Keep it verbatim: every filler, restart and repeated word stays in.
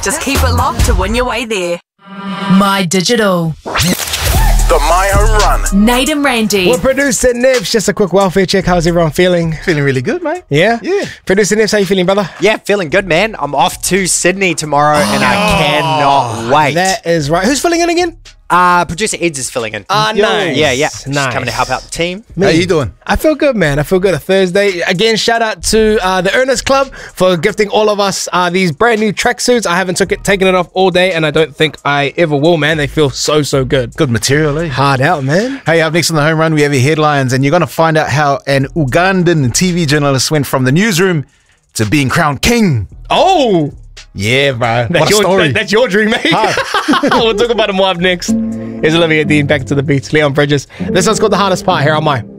Just keep it locked to win your way there. My Digital. The My Home Run. Nate and Randy. Well, producer Nibs, just a quick welfare check. How's everyone feeling? Feeling really good, mate. Yeah? Yeah. Producer Nibs, how you feeling, brother? Yeah, feeling good, man. I'm off to Sydney tomorrow, and I cannot wait. That is right. Who's filling in again? Uh, producer Eds is filling in. Ah, nice. Yeah, yeah. She's Nice. coming to help out the team. How you doing? I feel good, man. I feel good. A Thursday. Again, shout out to uh, the Earnest Club for gifting all of us uh, these brand new tracksuits. I haven't took it, taken it off all day, and I don't think I ever will, man. They feel so, so good. Good material, eh? Hard out, man. Hey, up next on the Home Run, we have your headlines, and you're going to find out how an Ugandan T V journalist went from the newsroom to being crowned king. Oh! Yeah, bro. That's what a your, story. that- that's your dream, mate. We'll talk about it more up next. Here's Olivia Dean, back to the beats. Leon Bridges. This one's called The Hardest Part here on My.